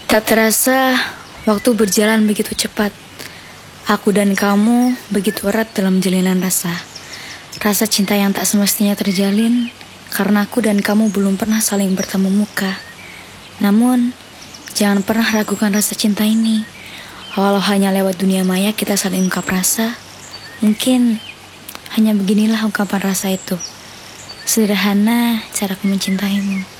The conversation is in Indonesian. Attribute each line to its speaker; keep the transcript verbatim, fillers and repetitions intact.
Speaker 1: Tak terasa, waktu berjalan begitu cepat. Aku dan kamu begitu erat dalam jalinan rasa. Rasa cinta yang tak semestinya terjalin, karena aku dan kamu belum pernah saling bertemu muka. Namun, jangan pernah ragukan rasa cinta ini. Walau hanya lewat dunia maya kita saling ungkap rasa, mungkin hanya beginilah ungkapan rasa itu. Sederhana caraku mencintaimu.